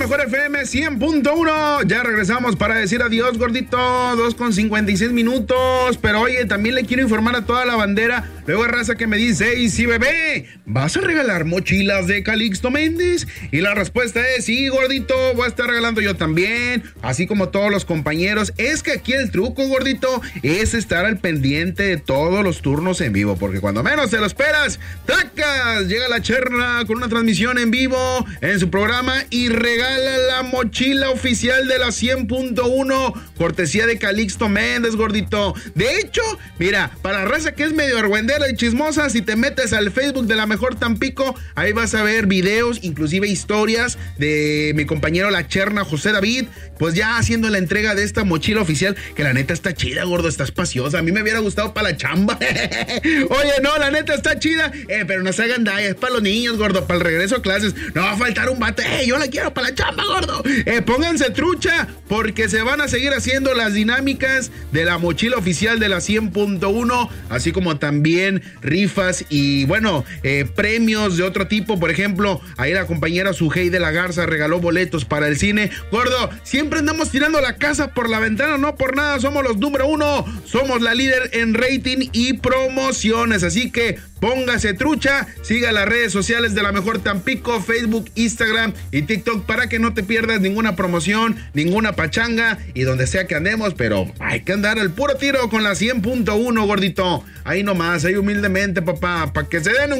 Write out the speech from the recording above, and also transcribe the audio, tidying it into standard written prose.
mejor FM 100.1. Ya regresamos para decir adiós, gordito. 2:56 minutos. Pero oye, también le quiero informar a toda la bandera. Luego raza que me dice, y sí, bebé, ¿vas a regalar mochilas de Calixto Méndez? Y la respuesta es sí, gordito, voy a estar regalando yo también, así como todos los compañeros. Es que aquí el truco, gordito, es estar al pendiente de todos los turnos en vivo, porque cuando menos te lo esperas, ¡tracas! Llega la Cherna con una transmisión en vivo en su programa y regala la mochila oficial de la 100.1, cortesía de Calixto Méndez, gordito. De hecho, mira, para la raza que es medio argüendera y chismosa, si te metes al Facebook de La Mejor Tampico, ahí vas a ver videos, inclusive historias de mi compañero La Cherna, José David, pues ya haciendo la entrega de esta mochila oficial, que la neta está chida, gordo, está espaciosa. A mí me hubiera gustado para la chamba. Oye, no, la neta está chida, pero no se hagan daño, es para los niños, gordo, para el regreso a clases. No va a faltar un vato, yo la quiero para la chamba, gordo. Pónganse trucha, porque se van a seguir haciendo las dinámicas de la mochila oficial de la 100.1, así como también rifas y, bueno, premios de otro tipo. Por ejemplo, ahí la compañera Sujei de la Garza regaló boletos para el cine. Gordo, siempre andamos tirando la casa por la ventana, no por nada, somos los número 1, somos la líder en rating y promociones, así que póngase trucha, siga las redes sociales de La Mejor Tampico, Facebook, Instagram y TikTok para que no te pierdas ninguna promoción, ninguna pachanga y donde sea que andemos, pero hay que andar al puro tiro con la 100.1, gordito. Ahí nomás, ahí humildemente, papá, para que se den un